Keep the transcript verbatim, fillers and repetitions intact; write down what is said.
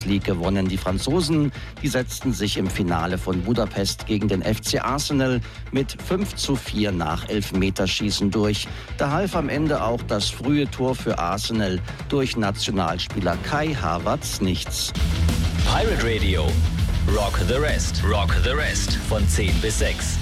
League gewonnen. Die Franzosen, die setzten sich im Finale von Budapest gegen den F C Arsenal mit fünf zu vier nach Elfmeterschießen durch. Da half am Ende auch das frühe Tor für Arsenal durch Nationalspieler Kai Havertz nichts. Pirate Radio. Rock the Rest. Rock the Rest. Von zehn bis sechs.